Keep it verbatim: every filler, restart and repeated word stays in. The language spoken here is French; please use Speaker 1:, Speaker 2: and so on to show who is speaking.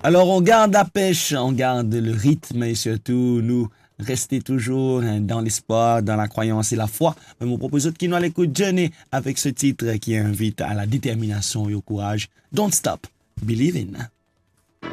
Speaker 1: Alors, on garde la pêche, on garde le rythme et surtout, nous, rester toujours dans l'espoir, dans la croyance et la foi. Mais mon propose qui nous à l'écoute Journey avec ce titre qui invite à la détermination et au courage. Don't stop, believe in.